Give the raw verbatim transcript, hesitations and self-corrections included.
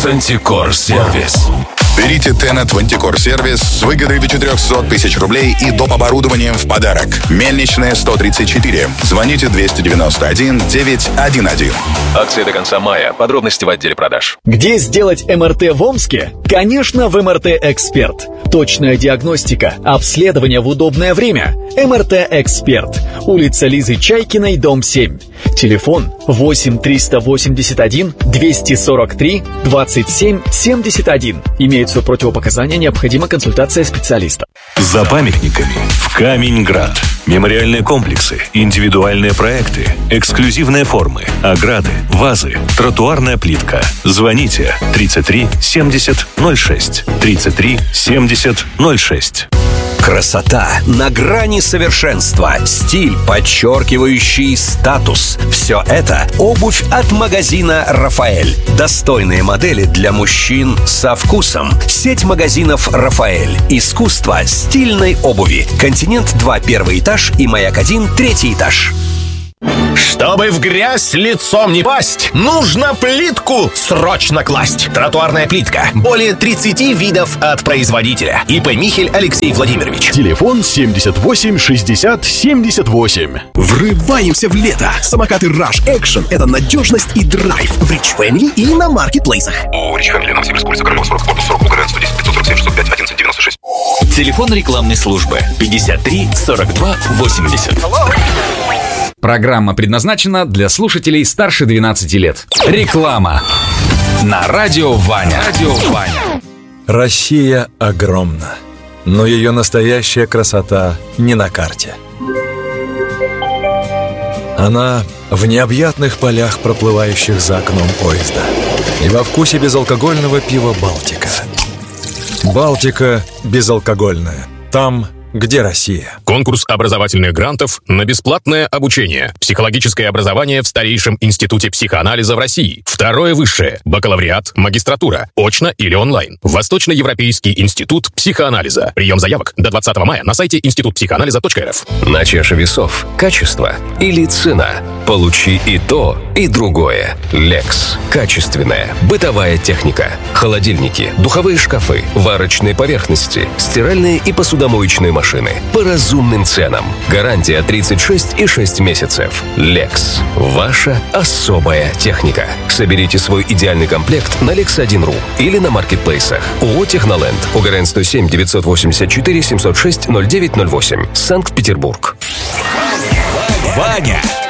Твентикор сервис. Берите Тенет Твентикор сервис с выгодой до четыреста тысяч рублей и доп. Оборудованием в подарок. Мельничная сто тридцать четыре. Звоните двести девяносто один девятьсот одиннадцать. Акция до конца мая. Подробности в отделе продаж. Где сделать эм эр тэ в Омске? Конечно, в эм эр тэ Эксперт. Точная диагностика, обследование в удобное время. эм эр тэ Эксперт. Улица Лизы Чайкиной, дом семь. Телефон восемь триста восемьдесят один двести сорок три двадцать семь семьдесят один. Имеются противопоказания, необходима консультация специалиста. За памятниками в Камень-Град. Мемориальные комплексы, индивидуальные проекты, эксклюзивные формы, ограды, вазы, тротуарная плитка. Звоните тридцать три семьдесят ноль шесть. тридцать три семьдесят ноль шесть. Красота на грани совершенства. Стиль, подчеркивающий статус. Все это обувь от магазина «Рафаэль». Достойные модели для мужчин со вкусом. Сеть магазинов «Рафаэль». Искусство стильной обуви. Континент два, первый этаж и Маяк один, третий этаж. Чтобы в грязь лицом не пасть, нужно плитку срочно класть. Тротуарная плитка. Более тридцати видов от производителя. ИП Михель Алексей Владимирович. Телефон семьдесят восемь шестьдесят семьдесят восемь. Врываемся в лето. Самокаты Rush Action — это надежность и драйв в Rich Family и на маркетплейсах. О, Rich Family, Новосибирск, улица Королева, сорок, корпус сорок, Волгоград, сто десять пятьсот сорок семь шестьсот пять одиннадцать девяносто шесть. Телефон рекламной службы пятьдесят три сорок два восемьдесят. Программа предназначена для слушателей старше двенадцати лет. Реклама на радио Ваня. Радио Ваня. Россия огромна, но ее настоящая красота не на карте. Она в необъятных полях, проплывающих за окном поезда, и во вкусе безалкогольного пива «Балтика». «Балтика» безалкогольная. Там, где Россия. Конкурс образовательных грантов на бесплатное обучение. Психологическое образование в старейшем институте психоанализа в России. Второе высшее. Бакалавриат, магистратура. Очно или онлайн. Восточноевропейский институт психоанализа. Прием заявок до двадцатого мая на сайте институт психоанализа точка эр эф. На чаше весов качество или цена. Получи и то, и другое. Лекс. Качественная бытовая техника. Холодильники, духовые шкафы, варочные поверхности, стиральные и посудомоечные машины. По разумным ценам. Гарантия тридцать шесть и шесть месяцев. Лекс. Ваша особая техника. Соберите свой идеальный комплект на лекс один точка ру или на маркетплейсах. ООО «Техноленд». УГРН сто семь девятьсот восемьдесят четыре семьсот шесть ноль девять ноль восемь. Санкт-Петербург. Ваня.